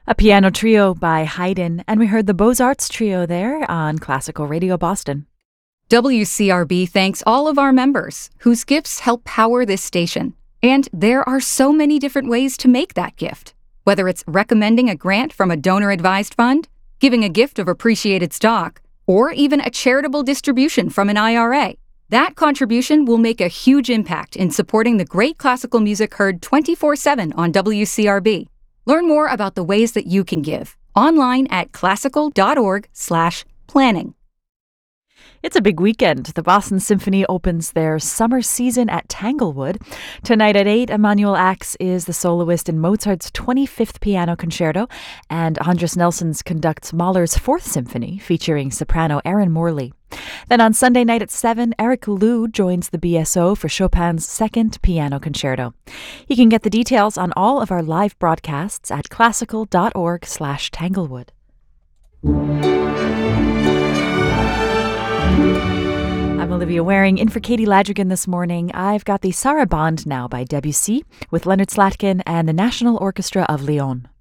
A piano trio by Haydn, and we heard the Beaux-Arts trio there on Classical Radio Boston. WCRB thanks all of our members whose gifts help power this station. And there are so many different ways to make that gift. Whether it's recommending a grant from a donor-advised fund, giving a gift of appreciated stock, or even a charitable distribution from an IRA, that contribution will make a huge impact in supporting the great classical music heard 24/7 on WCRB. Learn more about the ways that you can give online at classical.org/planning. It's a big weekend. The Boston Symphony opens their summer season at Tanglewood. Tonight at 8, Emmanuel Ax is the soloist in Mozart's 25th Piano Concerto, and Andres Nelsons conducts Mahler's 4th Symphony, featuring soprano Erin Morley. Then on Sunday night at 7, Eric Liu joins the BSO for Chopin's 2nd Piano Concerto. You can get the details on all of our live broadcasts at classical.org/Tanglewood. I'm Olivia Waring in for Katie Ladrigan this morning. I've got the Sarabande now by Debussy with Leonard Slatkin and the National Orchestra of Lyon.